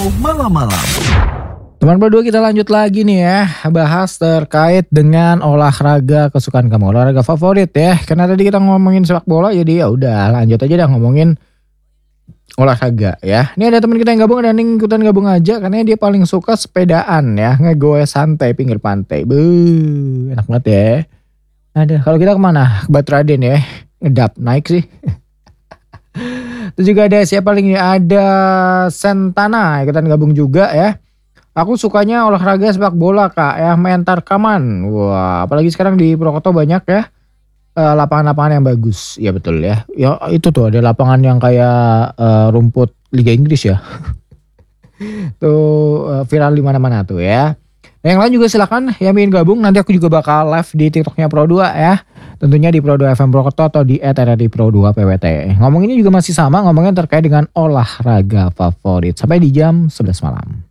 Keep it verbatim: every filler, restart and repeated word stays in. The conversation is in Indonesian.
Malam-malam. Teman berdua, kita lanjut lagi nih ya, bahas terkait dengan olahraga kesukaan kamu, olahraga favorit ya. Karena tadi kita ngomongin sepak bola, jadi ya udah lanjut aja dah ngomongin olahraga ya. Ini ada teman kita yang gabung, ada Ning ikutan gabung aja karena dia paling suka sepedaan ya, ngegoes santai pinggir pantai. Beuh, enak banget ya. Ada, kalau kita kemana? Ke Batu Raden ya, ngedap naik sih. Terus juga ada siapa lagi? Ada Sentana ikutan gabung juga ya. Aku sukanya olahraga sepak bola kak ya, main tarkaman. Wah, apalagi sekarang di Purwokerto banyak ya uh, lapangan-lapangan yang bagus. Ya betul ya. Ya itu tuh ada lapangan yang kayak uh, rumput Liga Inggris ya. Tuh uh, viral di mana-mana tuh ya. Nah, yang lain juga silakan yang ingin gabung. Nanti aku juga bakal live di TikToknya Pro dua ya. Tentunya di Pro dua F M Purwokerto atau di et r r i Pro dua P W T. Ngomonginnya juga masih sama, ngomongin terkait dengan olahraga favorit. Sampai di jam sebelas malam.